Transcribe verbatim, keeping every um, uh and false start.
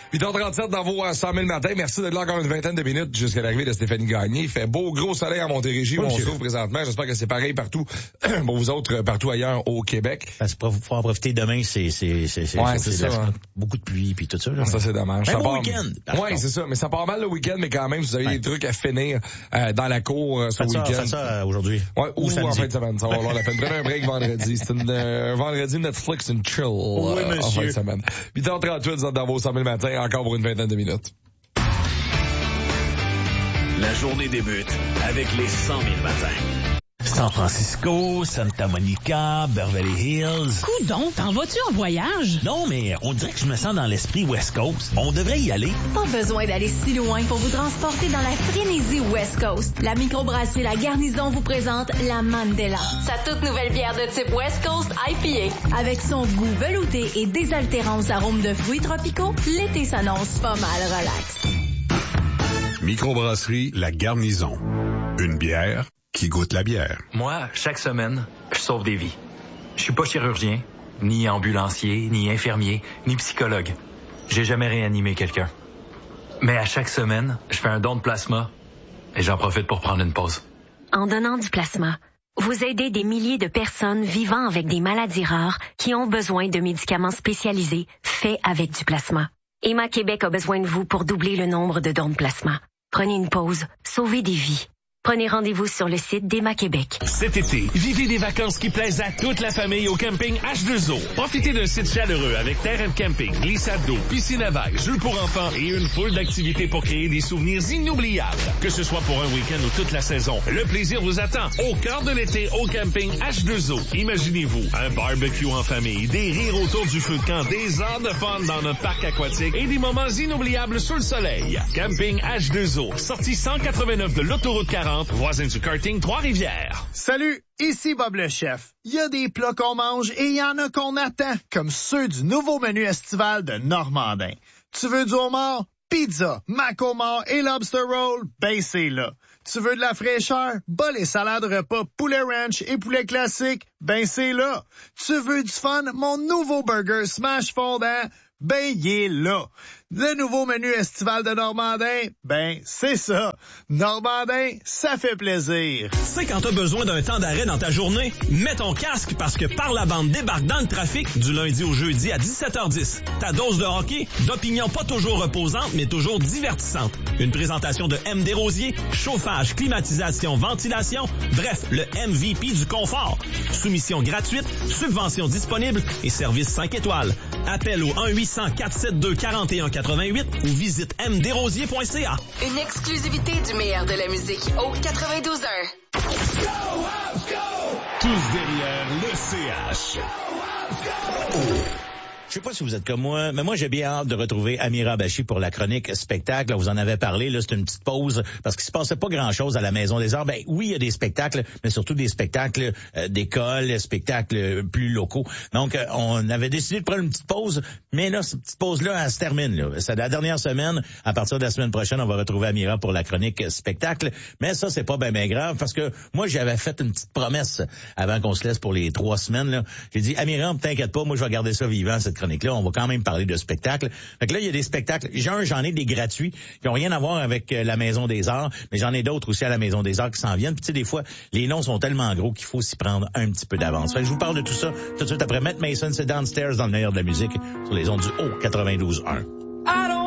huit heures trente-sept dans vos cent mille matin. Merci d'être là encore une vingtaine de minutes jusqu'à l'arrivée de Stéphanie Gagné. Il fait beau, gros soleil à Montérégie, où on se trouve présentement. J'espère que c'est pareil partout, pour vous autres, partout ailleurs au Québec. Parce que pour en profiter demain, c'est, c'est, c'est, c'est, ouais, c'est, c'est c'est ça. La, hein. Beaucoup de pluie puis tout ça. Là. Ça, c'est dommage. Même ça au part... week-end. Ouais, c'est ça. Mais ça part mal le week-end, mais quand même, vous avez ouais. des trucs à finir euh, dans la cour euh, ce faites week-end. Ça, faites ça euh, aujourd'hui. Ouais, ou, ou en fin de semaine. Ça va avoir la peine. Prenez un break vendredi. C'est une euh, vendredi Netflix and chill. Oui, euh, monsieur. En fin de semaine. huit heures trente-huit, vous êtes dans vos cent mille matin, encore pour une vingtaine de minutes. La journée débute avec les cent mille matins. San Francisco, Santa Monica, Beverly Hills. Coudon, t'en vas-tu en voyage? Non, mais on dirait que je me sens dans l'esprit West Coast. On devrait y aller. Pas besoin d'aller si loin pour vous transporter dans la frénésie West Coast. La microbrasserie La Garnison vous présente la Mandela. Sa toute nouvelle bière de type West Coast I P A. Avec son goût velouté et désaltérant aux arômes de fruits tropicaux, l'été s'annonce pas mal relax. Microbrasserie La Garnison. Une bière qui goûte la bière. Moi, chaque semaine, je sauve des vies. Je suis pas chirurgien, ni ambulancier, ni infirmier, ni psychologue. J'ai jamais réanimé quelqu'un. Mais à chaque semaine, je fais un don de plasma et j'en profite pour prendre une pause. En donnant du plasma, vous aidez des milliers de personnes vivant avec des maladies rares qui ont besoin de médicaments spécialisés faits avec du plasma. Emma Québec a besoin de vous pour doubler le nombre de dons de plasma. Prenez une pause, sauvez des vies. Prenez rendez-vous sur le site d'Emma Québec. Cet été, vivez des vacances qui plaisent à toute la famille au camping H deux O. Profitez d'un site chaleureux avec terrain de camping, glissade d'eau, piscine à vagues, jeux pour enfants et une foule d'activités pour créer des souvenirs inoubliables. Que ce soit pour un week-end ou toute la saison, le plaisir vous attend au cœur de l'été au camping H deux O. Imaginez-vous un barbecue en famille, des rires autour du feu de camp, des heures de fun dans notre parc aquatique et des moments inoubliables sous le soleil. Camping H deux O, sortie cent quatre-vingt-neuf de l'autoroute quarante, voisin du karting Trois-Rivières. Salut, ici Bob le chef. Il y a des plats qu'on mange et il y en a qu'on attend, comme ceux du nouveau menu estival de Normandin. Tu veux du homard? Pizza, mac homard et lobster roll? Ben c'est là. Tu veux de la fraîcheur? Bas les salades repas, poulet ranch et poulet classique? Ben c'est là. Tu veux du fun? Mon nouveau burger smash fondant? Ben, il est là. Le nouveau menu estival de Normandin, ben, c'est ça. Normandin, ça fait plaisir. Tu sais, quand t'as besoin d'un temps d'arrêt dans ta journée, mets ton casque parce que Par la bande débarque dans le trafic du lundi au jeudi à dix-sept heures dix. Ta dose de hockey, d'opinions pas toujours reposantes, mais toujours divertissantes. Une présentation de M. Desrosiers, chauffage, climatisation, ventilation, bref, le M V P du confort. Soumission gratuite, subvention disponible et service cinq étoiles. Appel au un huit cents, quatre sept deux, quatre et un quatre-vingt-huit ou visite m desrosiers point c a. Une exclusivité du meilleur de la musique au quatre-vingt-douze un. Tous derrière le C H. Oh. Je sais pas si vous êtes comme moi, mais moi, j'ai bien hâte de retrouver Amira Bachi pour la chronique spectacle. Vous en avez parlé, là, c'est une petite pause parce qu'il se passait pas grand-chose à la Maison des Arts. Ben oui, il y a des spectacles, mais surtout des spectacles euh, d'école, spectacles plus locaux. Donc, euh, on avait décidé de prendre une petite pause, mais là, cette petite pause-là, elle se termine. Là. C'est la dernière semaine. À partir de la semaine prochaine, on va retrouver Amira pour la chronique spectacle. Mais ça, c'est pas bien ben grave parce que moi, j'avais fait une petite promesse avant qu'on se laisse pour les trois semaines. Là. J'ai dit, Amira, t'inquiète pas, moi, je vais garder ça vivant, cette chronique-là, on va quand même parler de spectacles. Fait que là, il y a des spectacles. J'en, j'en ai des gratuits qui ont rien à voir avec la Maison des Arts, mais j'en ai d'autres aussi à la Maison des Arts qui s'en viennent. Puis tu sais, des fois, les noms sont tellement gros qu'il faut s'y prendre un petit peu d'avance. Fait que je vous parle de tout ça tout de suite après Matt Mason, c'est Downstairs dans le meilleur de la musique sur les ondes du haut quatre-vingt-douze un.